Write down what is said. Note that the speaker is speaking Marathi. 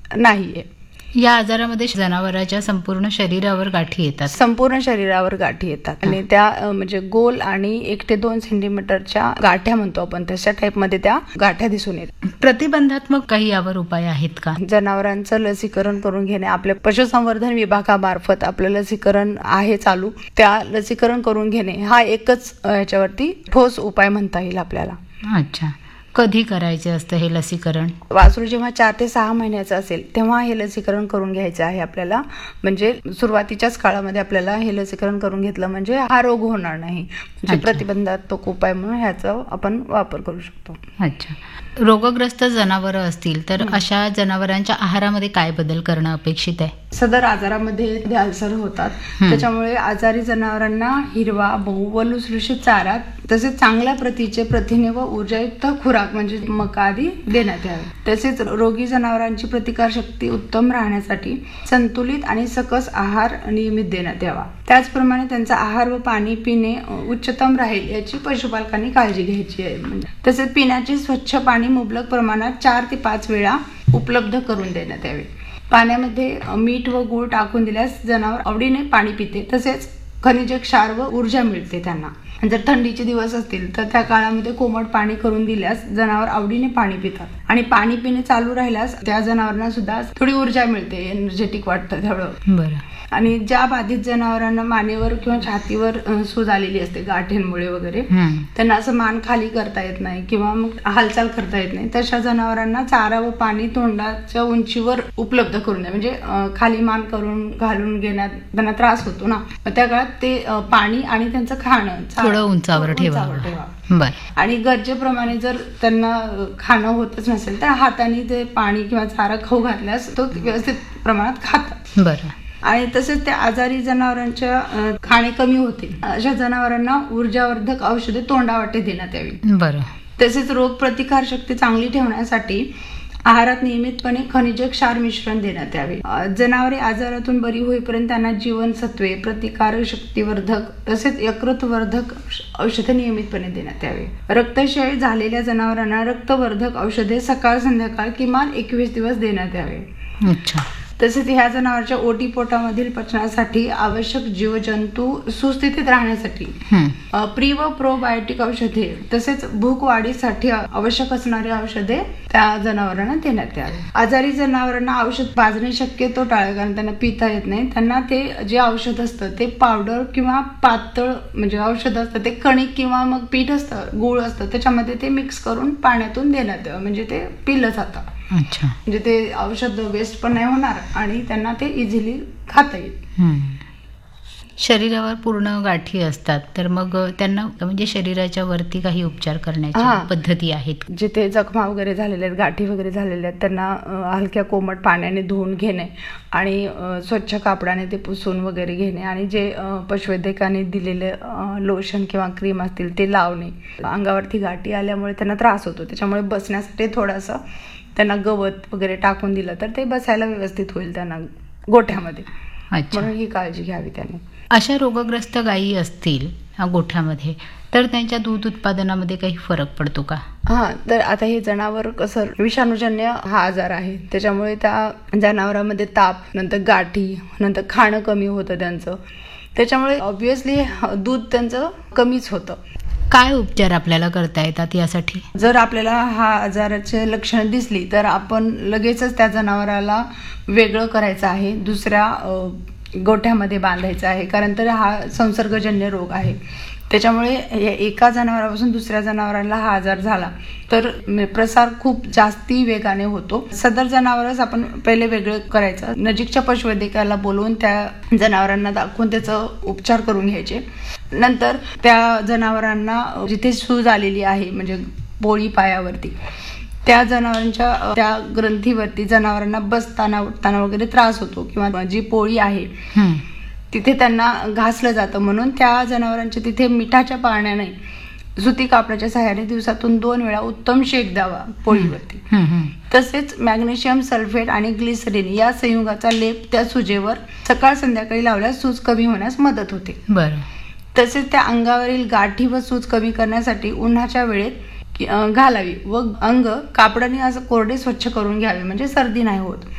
नाहीये. या आजारामध्ये जनावरांच्या संपूर्ण शरीरावर गाठी येतात. संपूर्ण शरीरावर गाठी येतात आणि त्या म्हणजे गोल आणि 1 ते 2 सेंटीमीटरच्या गाठ्या म्हणतो आपण, तशा टाईपमध्ये त्या गाठ्या दिसून येतात. प्रतिबंधात्मक काही यावर उपाय आहेत का? जनावरांचं लसीकरण करून घेणे, आपल्या पशुसंवर्धन विभागामार्फत आपलं लसीकरण आहे चालू, त्या लसीकरण करून घेणे हा एकच याच्यावरती ठोस उपाय म्हणता येईल आपल्याला. अच्छा, कधी करायचे असतं हे लसीकरण? वासरू जेव्हा 4 ते 6 महिन्याचं असेल तेव्हा हे लसीकरण करून घ्यायचं आहे आपल्याला. म्हणजे सुरुवातीच्याच काळामध्ये आपल्याला हे लसीकरण करून घेतलं म्हणजे हा रोग होणार नाही. म्हणजे प्रतिबंधात्मक उपाय म्हणून ह्याचा आपण वापर करू शकतो. अच्छा, रोगग्रस्त जनावरं असतील तर अशा जनावरांच्या आहारामध्ये काय बदल करणं अपेक्षित आहे? सदर आजारामध्ये अल्सर होतात, त्याच्यामुळे आजारी जनावरांना हिरवा, मऊ व लुसलुशीत चारा तसेच चांगल्या प्रतीचे प्रथिने व ऊर्जायुक्त खुराक म्हणजे मका आदी देण्यात यावे. तसेच रोगी जनावरांची प्रतिकारशक्ती उत्तम राहण्यासाठी संतुलित आणि सकस आहार नियमित देण्यात यावा. त्याचप्रमाणे त्यांचा आहार व पाणी पिणे उच्चतम राहील याची पशुपालकांनी काळजी घ्यायची आहे. तसेच पिण्याचे स्वच्छ पाणी मुबलक प्रमाणात 4 ते 5 वेळा उपलब्ध करून देण्यात यावे. पाण्यामध्ये मीठ व गूळ टाकून दिल्यास जनावर आवडीने पाणी पिते. तसेच खनिज क्षार व ऊर्जा मिळते त्यांना. जर थंडीचे दिवस असतील तर त्या काळामध्ये कोमट पाणी करून दिल्यास जनावर आवडीने पाणी पितात आणि पाणी पिणे चालू राहिल्यास त्या जनावरांना सुद्धा थोडी ऊर्जा मिळते, एनर्जेटिक वाटतं तेवढं. बरं. आणि ज्या बाधित जनावरांना मानेवर किंवा छातीवर सूज आलेली असते गाठींमुळे वगैरे, त्यांना असं मान खाली करता येत नाही किंवा मग हालचाल करता येत नाही, तशा जनावरांना चारा व पाणी तोंडाच्या उंचीवर उपलब्ध करून द्या. म्हणजे खाली मान करून घालून घेण्यात त्यांना त्रास होतो ना, त्या काळात ते पाणी आणि त्यांचं खाणं थोडं उंचावर ठेवावं. बरं. आणि गरजेप्रमाणे जर त्यांना खाणं होतच नसेल तर हाताने ते पाणी किंवा चारा खाऊ घातल्यास तो व्यवस्थित प्रमाणात खातात. बरं. आणि तसेच त्या आजारी जनावरांच्या खाणे कमी होते अशा जनावरांना ऊर्जावर्धक औषधे तोंडावाटे देण्यात यावी. बरं. तसेच रोग प्रतिकार शक्ती चांगली ठेवण्यासाठी आहारात नियमितपणे खनिज क्षार मिश्रण देण्यात यावे. जनावरे आजारातून बरी होईपर्यंत त्यांना जीवनसत्वे, प्रतिकार शक्तीवर्धक तसेच यकृतवर्धक औषधे नियमितपणे देण्यात यावे. रक्तक्षय झालेल्या जनावरांना रक्तवर्धक औषधे सकाळ संध्याकाळ किमान 21 दिवस देण्यात यावे. अच्छा. तसेच ह्या जनावरांच्या ओटीपोटामधील पचनासाठी आवश्यक जीवजंतू सुस्थितीत राहण्यासाठी प्री व प्रोबायोटिक औषधे तसेच भूक वाढीसाठी आवश्यक असणारी औषधे त्या जनावरांना देण्यात यावे. आजारी जनावरांना औषध पाजणे शक्यतो टाळा, कारण त्यांना पिता येत नाही. त्यांना ते जे औषध असतं ते पावडर किंवा पातळ म्हणजे औषध असतं ते कणिक किंवा मग पीठ असतं, गुळ असतं, त्याच्यामध्ये ते मिक्स करून पाण्यातून देण्यात यावं. म्हणजे ते पिलं जातं. अच्छा. म्हणजे ते औषध वेस्ट पण नाही होणार आणि त्यांना ते इझिली खाता येईल. शरीरावर पूर्ण गाठी असतात तर मग त्यांना म्हणजे शरीराच्या वरती काही उपचार करण्याच्या पद्धती आहेत? जिथे जखमा वगैरे झालेल्या आहेत, गाठी वगैरे झालेल्या आहेत, त्यांना हलक्या कोमट पाण्याने धुवून घेणे आणि स्वच्छ कापडाने ते पुसून वगैरे घेणे आणि जे पशुवैद्यकाने दिलेले लोशन किंवा क्रीम असतील ते लावणे. अंगावरती गाठी आल्यामुळे त्यांना त्रास होतो, त्याच्यामुळे बसण्यासाठी थोडंसं त्यांना गवत वगैरे टाकून दिलं तर ते बसायला व्यवस्थित होईल त्यांना गोठ्यामध्ये. म्हणून ही काळजी घ्यावी त्यांनी. अशा रोगग्रस्त गायी असतील गोठ्यामध्ये तर त्यांच्या दूध उत्पादनामध्ये काही फरक पडतो का? तर आता हे जनावर कसं विषाणूजन्य हा आजार आहे, त्याच्यामुळे त्या जनावरांमध्ये ताप, नंतर गाठी, नंतर खाणं कमी होतं त्यांचं, त्याच्यामुळे ऑब्व्हियसली दूध त्यांचं कमीच होतं. काय उपचार आपल्याला करता येतात यासाठी? जर आपल्याला हा आजाराचे लक्षणं दिसली तर आपण लगेचच त्या जनावराला वेगळं करायचं आहे, दुसऱ्या गोठ्यामध्ये बांधायचं आहे, कारण तर हा संसर्गजन्य रोग आहे. त्याच्यामुळे एका जनावरापासून दुसऱ्या जनावरांना हा आजार झाला तर प्रसार खूप जास्ती वेगाने होतो. सदर जनावरच आपण पहिले वेगळं करायचं, नजीकच्या पशुवैद्यकाला बोलवून त्या जनावरांना दाखवून त्याचा उपचार करून घ्यायचे. नंतर त्या जनावरांना जिथे सूज आलेली आहे म्हणजे पोळी पायावरती त्या जनावरांच्या त्या ग्रंथीवरती जनावरांना बसताना उठताना वगैरे त्रास होतो किंवा जी पोळी आहे तिथे त्यांना घासलं जातं, म्हणून त्या जनावरांच्या तिथे मिठाच्या पाण्याने सुती कापडाच्या सहाय्याने दिवसातून 2 वेळा उत्तम शेक द्यावा पोळीवरती. तसेच मॅग्नेशियम सल्फेट आणि ग्लिसरीन या संयुगाचा लेप त्या सुजेवर सकाळ संध्याकाळी लावल्यास सूज कमी होण्यास मदत होते. बरं. तसेच त्या अंगावरील गाठी व सूज कमी करण्यासाठी उन्हाच्या वेळेत घालावी व अंग कापडाने असं कोरडे स्वच्छ करून घ्यावे म्हणजे सर्दी नाही होत.